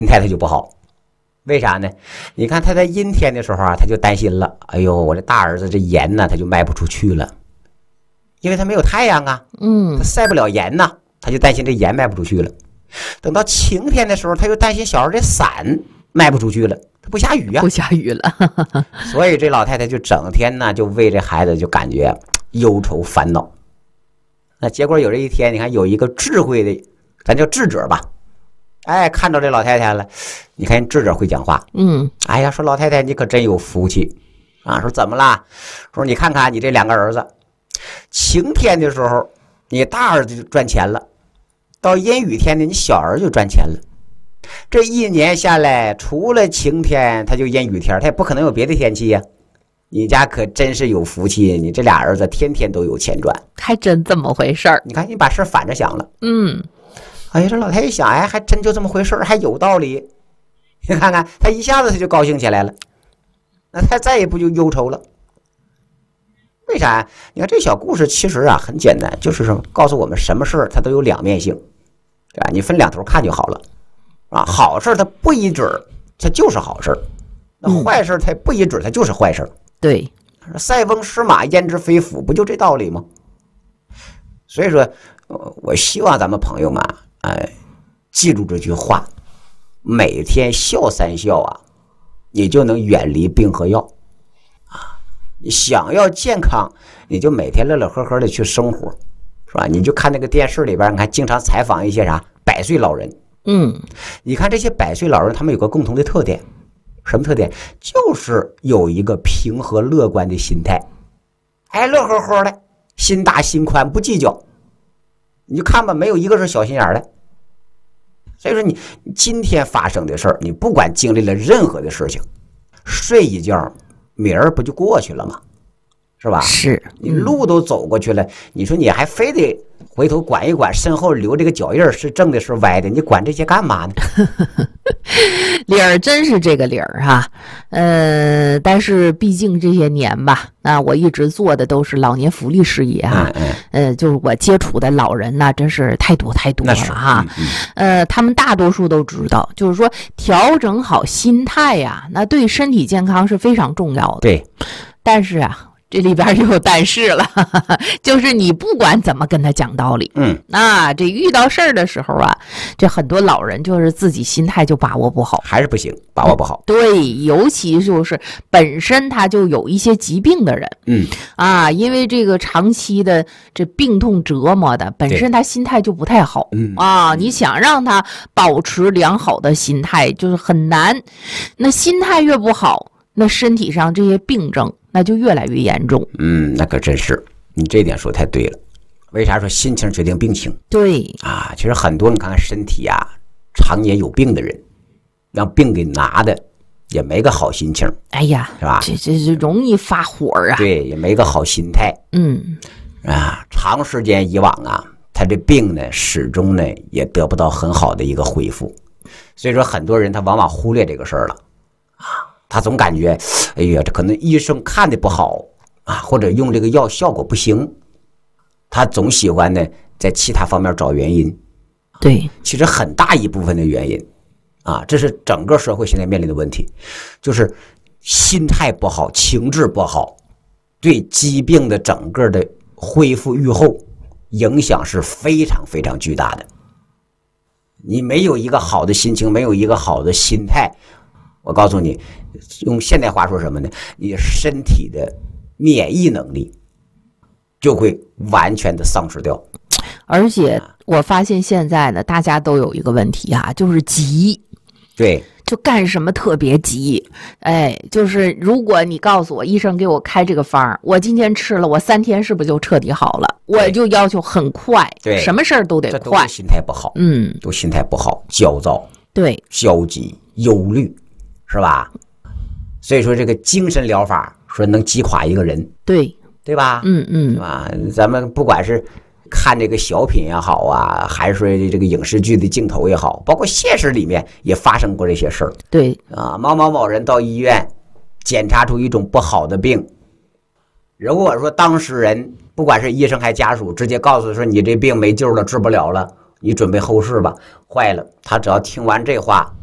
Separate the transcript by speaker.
Speaker 1: 太太就不好。为啥呢？你看他在阴天的时候啊，他就担心了，哎呦，我这大儿子这盐呢，他就卖不出去了，因为他没有太阳啊，他晒不了盐呐，他就担心这盐卖不出去了。等到晴天的时候，他又担心小孩这伞卖不出去了，他不下雨啊，
Speaker 2: 不下雨了。
Speaker 1: 所以这老太太就整天呢就为这孩子就感觉忧愁烦恼。那结果有这一天，你看有一个智慧的，咱叫智者吧，哎，看到这老太太了，你看智者会讲话，哎呀，说老太太你可真有福气啊，说怎么啦？说你看看你这两个儿子，晴天的时候你大儿子就赚钱了，到阴雨天呢你小儿子就赚钱了。这一年下来，除了晴天他就阴雨天，他也不可能有别的天气呀。你家可真是有福气，你这俩儿子天天都有钱赚，
Speaker 2: 还真这么回事儿。
Speaker 1: 你看你把事反着想了，哎呀，这老太太一想，哎，还真就这么回事，还有道理。你看看，他一下子他就高兴起来了，那他再也不就忧愁了。为啥？你看这小故事其实啊很简单，就是说告诉我们什么事它都有两面性，对吧？你分两头看就好了啊。好事它不一准它就是好事，那坏事它不一准它就是坏事。
Speaker 2: 对，
Speaker 1: 塞翁失马焉知非福，不就这道理吗？所以说，我希望咱们朋友们记住这句话，每天笑三笑啊，你就能远离病和药啊。你想要健康，你就每天乐乐呵呵的去生活，是吧？你就看那个电视里边，你看经常采访一些啥100岁老人，你看这些100岁老人，他们有个共同的特点。什么特点？就是有一个平和乐观的心态，哎，乐呵呵的，心大心宽，不计较。你就看吧，没有一个是小心眼的。所以说你今天发生的事儿，你不管经历了任何的事情，睡一觉，明儿不就过去了吗？是吧？
Speaker 2: 是，
Speaker 1: 你路都走过去了，你说你还非得回头管一管身后留这个脚印是正的是歪的，你管这些干嘛呢？
Speaker 2: 理儿真是这个理儿哈，但是毕竟这些年吧，我一直做的都是老年福利事业哈，就是我接触的老人呢，真是太多了哈，他们大多数都知道，就是说调整好心态呀，那对身体健康是非常重要的。
Speaker 1: 对，
Speaker 2: 但是啊。这里边就有但是了，就是你不管怎么跟他讲道理，这遇到事儿的时候啊，这很多老人就是自己心态就把握不好，
Speaker 1: 还是不行，把握不好。
Speaker 2: 对，尤其就是本身他就有一些疾病的人，因为这个长期的这病痛折磨的，本身他心态就不太好，你想让他保持良好的心态就是很难，那心态越不好，那身体上这些病症那就越来越严重。
Speaker 1: 那可真是，你这点说太对了。为啥说心情决定病情？
Speaker 2: 对
Speaker 1: 啊，其实很多你看看身体啊，常年有病的人，让病给拿的也没个好心情。
Speaker 2: 哎呀，
Speaker 1: 是吧？
Speaker 2: 这容易发火啊。
Speaker 1: 对，也没个好心态。长时间以往啊，他这病呢，始终呢也得不到很好的一个恢复。所以说，很多人他往往忽略这个事儿了啊。他总感觉，哎呀，这可能医生看的不好啊，或者用这个药效果不行，他总喜欢呢在其他方面找原因。
Speaker 2: 对，
Speaker 1: 其实很大一部分的原因啊，这是整个社会现在面临的问题，就是心态不好，情志不好，对疾病的整个的恢复愈后影响是非常非常巨大的。你没有一个好的心情，没有一个好的心态，我告诉你，用现代话说什么呢？你身体的免疫能力就会完全的丧失掉。
Speaker 2: 而且我发现现在呢，大家都有一个问题啊，就是急。
Speaker 1: 对，
Speaker 2: 就干什么特别急。就是如果你告诉我医生给我开这个方，我今天吃了，我3天是不是就彻底好了？我就要求很快，
Speaker 1: 对，
Speaker 2: 什么事儿都得快。
Speaker 1: 这都是心态不好，都心态不好，焦躁，
Speaker 2: 对，
Speaker 1: 消极，忧虑，是吧？所以说这个精神疗法说能击垮一个人，对吧？是吧？咱们不管是看这个小品也好啊，还是说这个影视剧的镜头也好，包括现实里面也发生过这些事儿。
Speaker 2: 对
Speaker 1: 啊，某人到医院检查出一种不好的病，如果说当事人不管是医生还家属直接告诉说你这病没救了，治不了了，你准备后事吧，坏了，他只要听完这话，